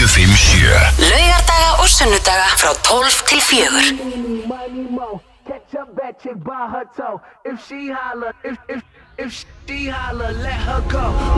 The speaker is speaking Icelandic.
957 Laugardaga og sunnudaga frá 12 til 4. Catch up that chick by her toe. If she holler, if she holler, let her go.